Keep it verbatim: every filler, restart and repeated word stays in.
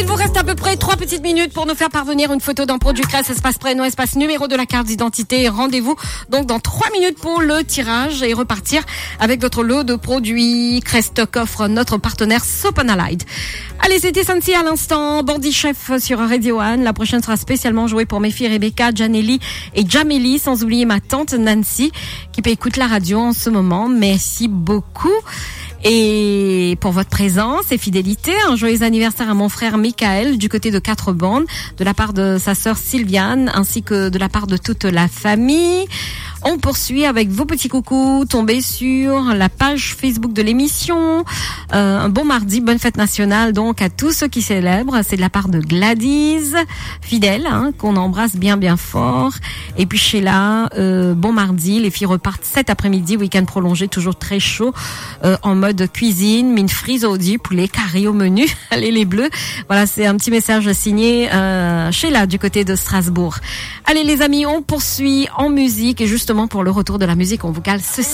il vous reste à peu près trois petites minutes pour nous faire parvenir une photo d'un produit Crest, espace prénom, espace numéro de la carte d'identité. Rendez-vous donc dans trois minutes pour le tirage et repartir avec votre lot de produits Crest qu'offre notre partenaire Sopanalide. Allez, c'était Sansi à l'instant, Bandit Chef sur Radio One. La prochaine sera spécialement jouée pour mes filles Rebecca, Janelli et Jamélie, sans oublier ma tante Nancy qui peut écouter la radio en ce moment. Merci beaucoup. Et pour votre présence et fidélité, un joyeux anniversaire à mon frère Michael du côté de Quatre Bandes, de la part de sa sœur Sylviane, ainsi que de la part de toute la famille. On poursuit avec vos petits coucous tombés sur la page Facebook de l'émission. Euh, un bon mardi, bonne fête nationale donc à tous ceux qui célèbrent. C'est de la part de Gladys, fidèle, hein, qu'on embrasse bien bien fort. Et puis Sheila, euh, bon mardi. Les filles repartent cet après-midi, week-end prolongé, toujours très chaud, euh, en mode cuisine, mine frise au dit, poulet carré au menu. Allez les bleus. Voilà, c'est un petit message signé euh, Sheila du côté de Strasbourg. Allez les amis, on poursuit en musique et justement pour le retour de la musique, on vous cale ceci.